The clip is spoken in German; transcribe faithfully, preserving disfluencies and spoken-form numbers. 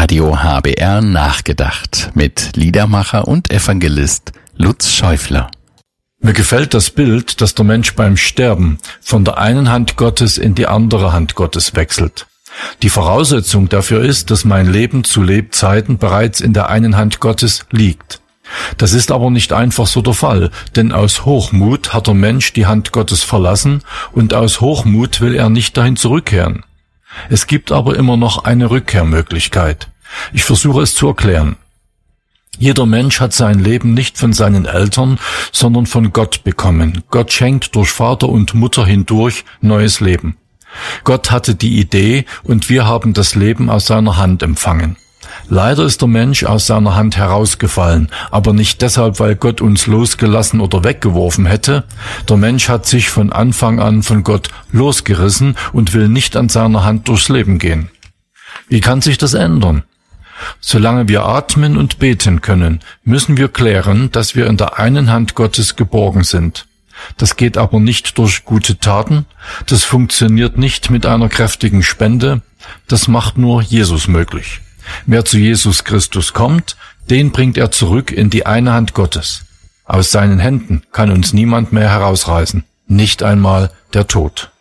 Radio H B R nachgedacht mit Liedermacher und Evangelist Lutz Schäufler. Mir gefällt das Bild, dass der Mensch beim Sterben von der einen Hand Gottes in die andere Hand Gottes wechselt. Die Voraussetzung dafür ist, dass mein Leben zu Lebzeiten bereits in der einen Hand Gottes liegt. Das ist aber nicht einfach so der Fall, denn aus Hochmut hat der Mensch die Hand Gottes verlassen und aus Hochmut will er nicht dahin zurückkehren. Es gibt aber immer noch eine Rückkehrmöglichkeit. Ich versuche es zu erklären. Jeder Mensch hat sein Leben nicht von seinen Eltern, sondern von Gott bekommen. Gott schenkt durch Vater und Mutter hindurch neues Leben. Gott hatte die Idee und wir haben das Leben aus seiner Hand empfangen. Leider ist der Mensch aus seiner Hand herausgefallen, aber nicht deshalb, weil Gott uns losgelassen oder weggeworfen hätte. Der Mensch hat sich von Anfang an von Gott losgerissen und will nicht an seiner Hand durchs Leben gehen. Wie kann sich das ändern? Solange wir atmen und beten können, müssen wir klären, dass wir in der einen Hand Gottes geborgen sind. Das geht aber nicht durch gute Taten, das funktioniert nicht mit einer kräftigen Spende, das macht nur Jesus möglich. Wer zu Jesus Christus kommt, den bringt er zurück in die eine Hand Gottes. Aus seinen Händen kann uns niemand mehr herausreißen, nicht einmal der Tod.